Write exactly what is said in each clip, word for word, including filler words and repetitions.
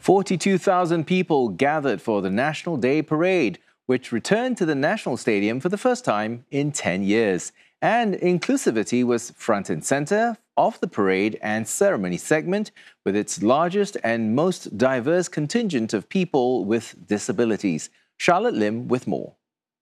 forty-two thousand people gathered for the National Day Parade, which returned to the National Stadium for the first time in ten years. And inclusivity was front and center of the parade and ceremony segment, with its largest and most diverse contingent of people with disabilities. Charlotte Lim with more.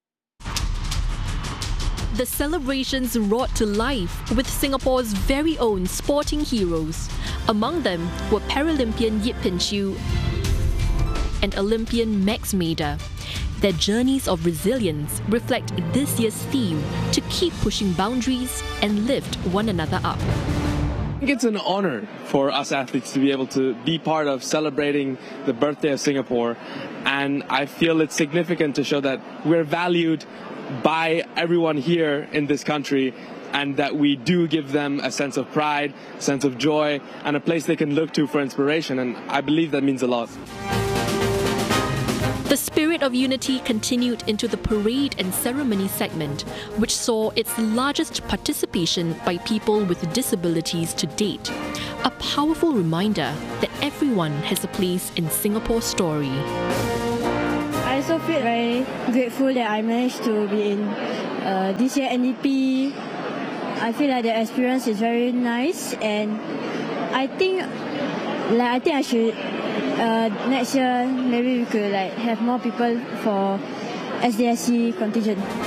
The celebrations brought to life with Singapore's very own sporting heroes. Among them were Paralympian Yip Pin Chew and Olympian Max Mader. Their journeys of resilience reflect this year's theme to keep pushing boundaries and lift one another up. I think it's an honor for us athletes to be able to be part of celebrating the birthday of Singapore, and I feel it's significant to show that we're valued by everyone here in this country, and that we do give them a sense of pride, a sense of joy, and a place they can look to for inspiration, and I believe that means a lot. The spirit of unity continued into the parade and ceremony segment, which saw its largest participation by people with disabilities to date. A powerful reminder that everyone has a place in Singapore's story. I also feel very grateful that I managed to be in uh, this year N D P. I feel like the experience is very nice, and I think, like I think I should. Uh, next year, maybe we could like have more people for S D S C contingent.